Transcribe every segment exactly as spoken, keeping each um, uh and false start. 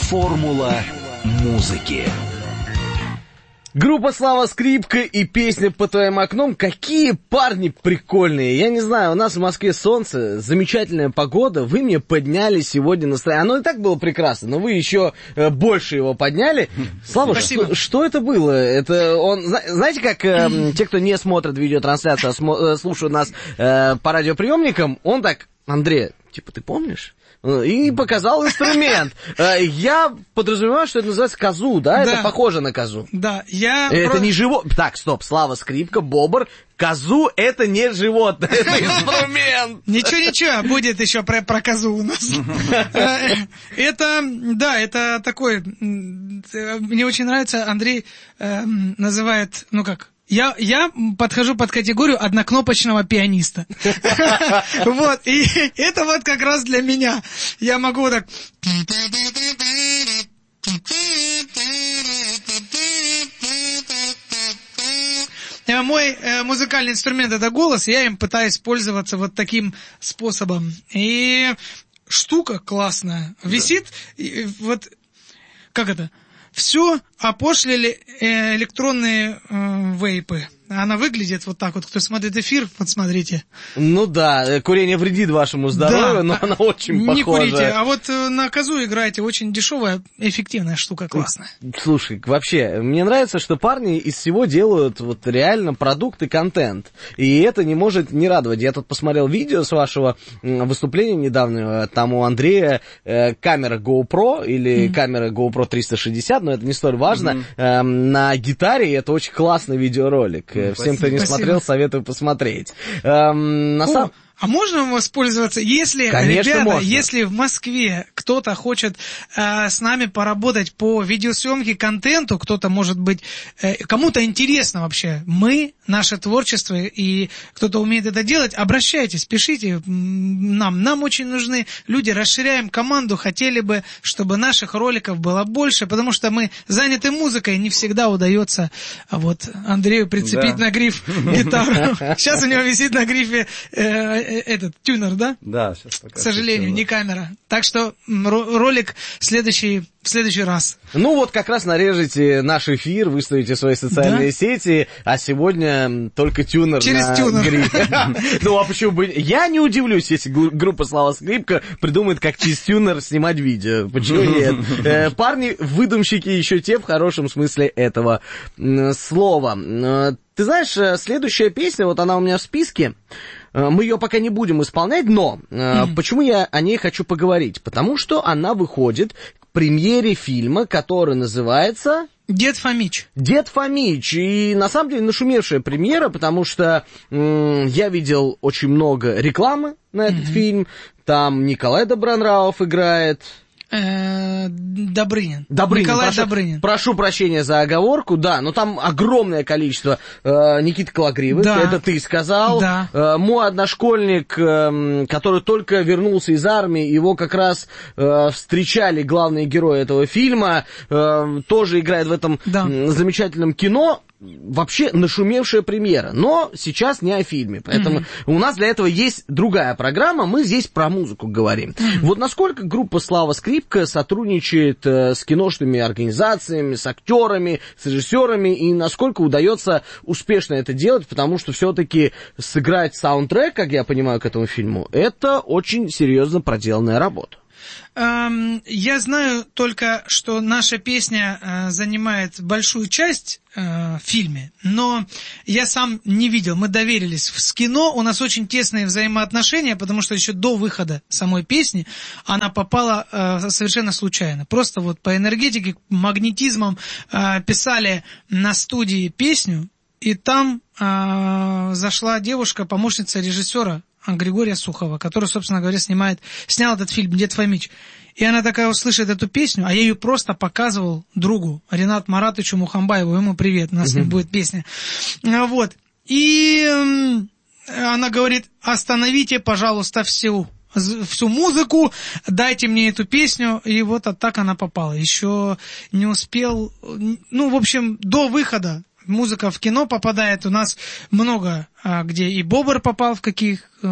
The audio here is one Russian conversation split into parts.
Формула музыки. Группа «Слава Скрипка» и песня «По твоим окном». Какие парни прикольные. Я не знаю, у нас в Москве солнце, замечательная погода. Вы мне подняли сегодня настроение. Оно и так было прекрасно, но вы еще э, больше его подняли. Слава, что, что это было? Это он, знаете, как э, те, кто не смотрит видеотрансляцию, а смо, э, слушают нас э, по радиоприемникам, он так: Андрей, типа, ты помнишь? И показал инструмент. Я подразумеваю, что это называется казу, да? да? Это похоже на казу. Да, я... Это про... не животное. Так, стоп, Слава Скрипка, Бобр. Казу — это не животное, это инструмент. Ничего-ничего, будет еще про, про казу у нас. Это, да, это такой... Мне очень нравится, Андрей называет, ну как... Я, я подхожу под категорию однокнопочного пианиста. Вот, и это вот как раз для меня. Я могу так... Мой э, музыкальный инструмент — это голос, я им пытаюсь пользоваться вот таким способом. И штука классная. Висит, и, вот, как это... Все опошлили э, электронные э, вейпы. Она выглядит вот так вот. Кто смотрит эфир, вот смотрите. Ну да, курение вредит вашему здоровью, да, но она очень похожа. Не курите, а вот на казу играете. Очень дешевая, эффективная штука, классная. Слушай, вообще, мне нравится, что парни из всего делают вот реально продукт и контент. И это не может не радовать. Я тут посмотрел видео с вашего выступления недавнего. Там у Андрея э, камера GoPro или mm. камера GoPro триста шестьдесят, но это не столь важно. Mm-hmm. Э, на гитаре, это очень классный видеоролик. Всем, спасибо, кто не спасибо. смотрел, советую посмотреть. Эм, на О, сам... А можно воспользоваться, если, Конечно, ребята, можно. если в Москве кто-то хочет э, с нами поработать по видеосъемке контенту, кто-то, может быть, э, кому-то интересно вообще, мы, наше творчество, и кто-то умеет это делать, обращайтесь, пишите нам. Нам очень нужны люди, расширяем команду, хотели бы, чтобы наших роликов было больше, потому что мы заняты музыкой, не всегда удается вот Андрею прицепить да. на гриф гитару. Сейчас у него висит на грифе этот тюнер, да? Да, сейчас пока. К сожалению, не камера. Так что ролик следующий, в следующий раз. Ну вот как раз нарежете наш эфир, выставите свои социальные да? сети, а сегодня только тюнер Через на тюнер. гриф. Ну а почему бы... Я не удивлюсь, если группа «Слава Скрипка» придумает, как через тюнер снимать видео. Почему нет? Парни, выдумщики еще те в хорошем смысле этого слова. Ты знаешь, следующая песня, вот она у меня в списке. Мы ее пока не будем исполнять, но mm-hmm. почему я о ней хочу поговорить? Потому что она выходит к премьере фильма, который называется... «Дед Фомич». «Дед Фомич». И на самом деле нашумевшая премьера, потому что м- я видел очень много рекламы на этот mm-hmm. фильм. Там Николай Добронравов играет... Добрынин. Добрынин. Николай прошу, Добрынин. Прошу прощения за оговорку, да, но там огромное количество. Э, Никита Кологривый, да. это ты сказал. Да. Э, мой одношкольник, э, который только вернулся из армии, его как раз э, встречали главные герои этого фильма, э, тоже играет в этом да. замечательном кино. Вообще нашумевшая премьера, но сейчас не о фильме, поэтому mm-hmm. у нас для этого есть другая программа, мы здесь про музыку говорим. Mm-hmm. Вот насколько группа «Слава Скрипка» сотрудничает э, с киношными организациями, с актерами, с режиссерами, и насколько удается успешно это делать, потому что все-таки сыграть саундтрек, как я понимаю, к этому фильму, это очень серьезно проделанная работа. Я знаю только, что наша песня э, занимает большую часть э, в фильме, но я сам не видел, мы доверились. С кино у нас очень тесные взаимоотношения, потому что еще до выхода самой песни она попала э, совершенно случайно. Просто вот по энергетике, магнетизмом э, писали на студии песню, и там э, зашла девушка, помощница режиссера, Григория Сухова, который, собственно говоря, снимает, снял этот фильм «Дед Фомич». И она такая услышит эту песню, а я ее просто показывал другу, Ренату Маратовичу Мухамбаеву, ему привет, у нас uh-huh. будет песня. Вот. И она говорит: остановите, пожалуйста, всю, всю музыку, дайте мне эту песню, и вот так она попала. Еще не успел, ну, в общем, до выхода музыка в кино попадает, у нас много, где и Бобр попал в каких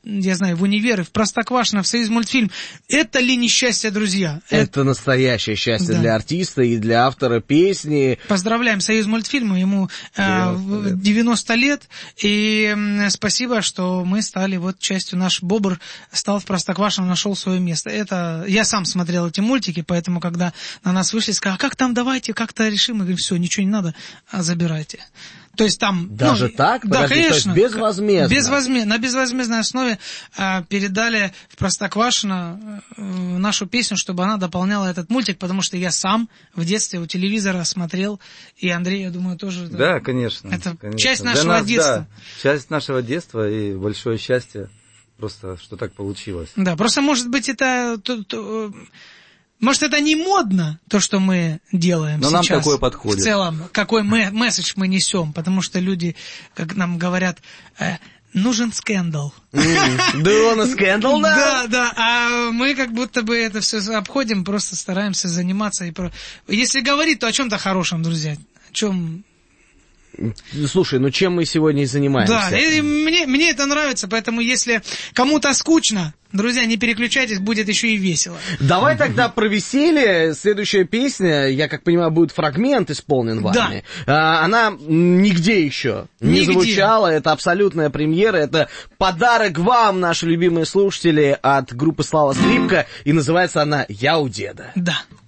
я знаю, в универы, в Простоквашино, в Союзмультфильм. Это ли не счастье, друзья? Это, это настоящее счастье, да, для артиста и для автора песни. Поздравляем Союзмультфильм, ему девяносто, э, девяносто лет, и э, спасибо, что мы стали вот частью, наш Бобр стал в Простоквашино, нашел свое место. Это я сам смотрел эти мультики, поэтому, когда на нас вышли, сказали, а как там, давайте как-то решим, мы говорим, все, ничего не надо, забирайте. То есть там... Даже ну, так? Да, Подожди, конечно. То есть безвозмездно? Безвозмездно. На безвозмездной основе э, передали в Простоквашино э, нашу песню, чтобы она дополняла этот мультик, потому что я сам в детстве у телевизора смотрел, и Андрей, я думаю, тоже... Да, конечно. Это конечно. часть нашего нас, детства. Да, часть нашего детства и большое счастье просто, что так получилось. Да, просто, может быть, это... То, то, может, это не модно, то, что мы делаем но сейчас. Нам такое подходит. В целом, какой мы, месседж мы несем, потому что люди, как нам говорят, э, нужен скандал. Do you want a scandal now? Да, да, а мы как будто бы это все обходим, просто стараемся заниматься. И про... Если говорить, то о чем-то хорошем, друзья. О чем... Слушай, ну чем мы сегодня и занимаемся? Да, и мне, мне это нравится, поэтому если кому-то скучно, друзья, не переключайтесь, будет еще и весело. Давай тогда про веселье. Следующая песня, я как понимаю, будет фрагмент исполнен вами. Да. А, она нигде еще не нигде. звучала, это абсолютная премьера, это подарок вам, наши любимые слушатели, от группы Слава Скрипка, и называется она «Я у деда». Да.